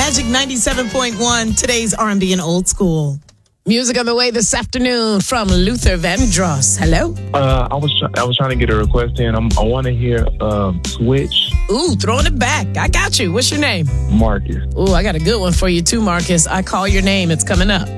Magic 97.1, today's R&B and old school. Music on the way this afternoon from Luther Vandross. Hello? I was trying to get a request in. I want to hear Switch. Ooh, throwing it back. I got you. What's your name? Marcus. Ooh, I got a good one for you too, Marcus. I Call Your Name. It's coming up.